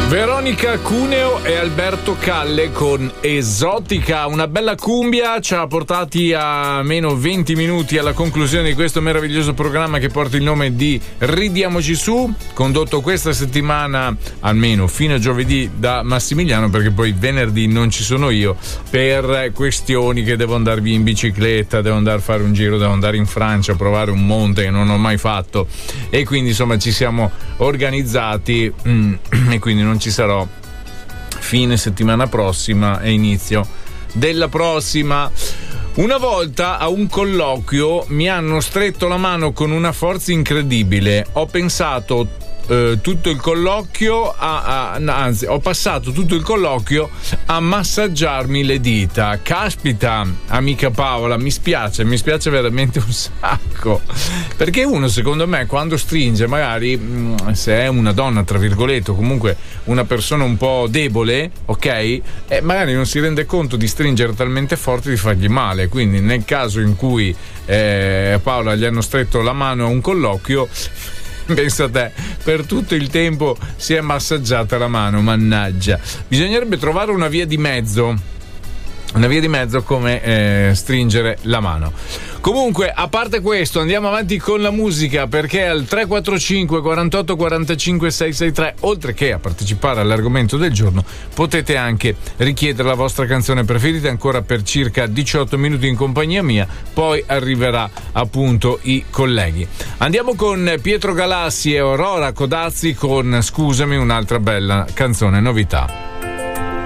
Veronica Cuneo e Alberto Calle con Esotica, una bella cumbia ci ha portati a meno 20 minuti alla conclusione di questo meraviglioso programma che porta il nome di Ridiamoci Su, condotto questa settimana almeno fino a giovedì da Massimiliano, perché poi venerdì non ci sono io per questioni che devo andare via in bicicletta, devo andare a fare un giro, devo andare in Francia a provare un monte che non ho mai fatto e quindi insomma ci siamo organizzati e quindi non ci sarò fine settimana prossima e inizio della prossima. Una volta a un colloquio mi hanno stretto la mano con una forza incredibile. Ho pensato tutto il colloquio anzi ho passato tutto il colloquio a massaggiarmi le dita. Caspita, amica Paola, mi spiace veramente un sacco, perché uno secondo me quando stringe, magari se è una donna tra virgolette o comunque una persona un po' debole, ok, magari non si rende conto di stringere talmente forte di fargli male. Quindi nel caso in cui Paola gli hanno stretto la mano a un colloquio, pensa a te, per tutto il tempo si è massaggiata la mano, mannaggia. Bisognerebbe trovare una via di mezzo come stringere la mano. Comunque, a parte questo, andiamo avanti con la musica, perché al 345 48 45 663, oltre che a partecipare all'argomento del giorno, potete anche richiedere la vostra canzone preferita ancora per circa 18 minuti in compagnia mia, poi arriverà appunto i colleghi. Andiamo con Pietro Galassi e Aurora Codazzi con Scusami, un'altra bella canzone novità.